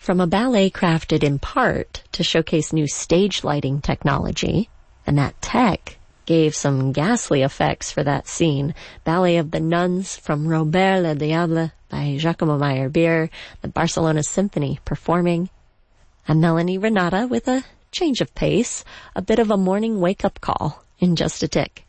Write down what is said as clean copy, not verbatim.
From a ballet crafted in part to showcase new stage lighting technology, and that tech gave some ghastly effects for that scene. Ballet of the Nuns from Robert le Diable by Giacomo Meyerbeer, the Barcelona Symphony performing. I'm Melanie Renata with a change of pace, a bit of a morning wake-up call in just a tick.